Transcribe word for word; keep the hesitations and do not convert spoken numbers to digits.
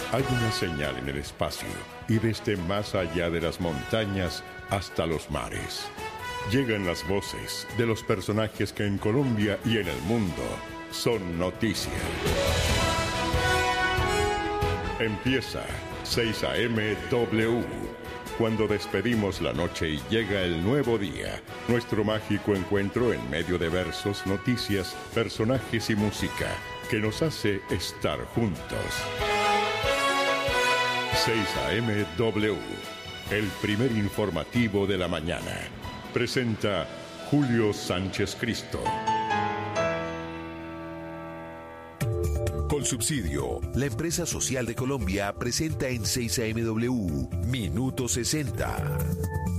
Hay una señal en el espacio y desde más allá de las montañas hasta los mares. Llegan las voces de los personajes que en Colombia y en el mundo son noticia. Empieza seis A M W. Cuando despedimos la noche y llega el nuevo día, nuestro mágico encuentro en medio de versos, noticias, personajes y música que nos hace estar juntos. seis A M W, el primer informativo de la mañana. Presenta Julio Sánchez Cristo. Colsubsidio, la empresa social de Colombia, presenta en seis A M W Minuto sesenta.